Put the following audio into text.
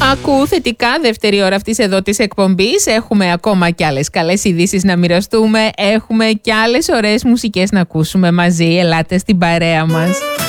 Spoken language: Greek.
Ακούω θετικά δεύτερη ώρα αυτής εδώ της εκπομπής. Έχουμε ακόμα κι άλλες καλές ειδήσεις να μοιραστούμε. Έχουμε κι άλλες ωραίες μουσικές να ακούσουμε μαζί. Ελάτε στην παρέα μας.